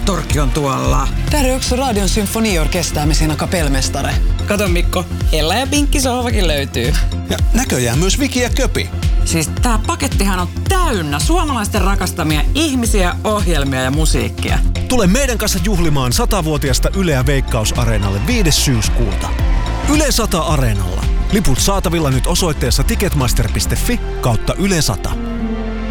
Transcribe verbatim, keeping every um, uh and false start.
Torkki on tuolla. Täällä yksi Radion symfoniorkestäämisen kapellmestare. Kato Mikko, Ella ja Pinkki sohvakin löytyy. Ja näköjään myös Viki ja Köpi. Siis tää pakettihan on täynnä suomalaisten rakastamia ihmisiä, ohjelmia ja musiikkia. Tule meidän kanssa juhlimaan satavuotiasta Yleä Veikkaus-areenalle viides syyskuuta. Yle sata Areenalla. Liput saatavilla nyt osoitteessa ticketmaster piste fi kautta Yle sata.